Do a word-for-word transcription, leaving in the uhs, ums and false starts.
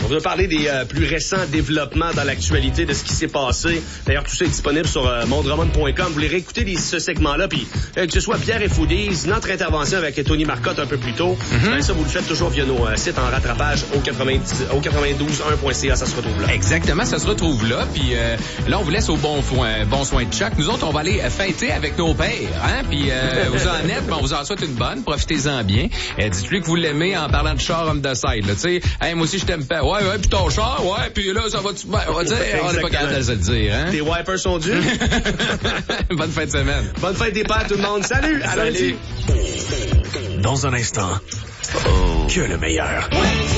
On va parler des euh, plus récents développements dans l'actualité de ce qui s'est passé. D'ailleurs, tout ça est disponible sur euh, mondroman point com. Vous voulez réécouter les, ce segment-là, puis euh, que ce soit Pierre et Foodies, notre intervention avec Tony Marcotte un peu plus tôt, mm-hmm. ben, ça, vous le faites toujours via nos euh, sites en rattrapage au, quatre-vingt-dix, au quatre-vingt-douze un point c a. Ça se retrouve là. Exactement, ça se retrouve là. Puis euh, là, on vous laisse au bon, foin, bon soin de Chuck. Nous autres, on va aller fêter avec nos pères. Hein? Puis euh, vous en êtes, ben, on vous en souhaite une bonne. Profitez-en bien. Euh, dites-lui que vous l'aimez en parlant de char on the side. Tu sais, hey, moi aussi, je t'aime pas. Ouais, ouais, puis ton char, ouais, puis là, ça va-tu... Ben, on va dire, on n'est pas capable de se le dire. Hein? Tes wipers sont durs. Bonne fin de semaine. Bonne fête des pères, tout le monde. Salut! À lundi. Dans un instant, oh. que le meilleur.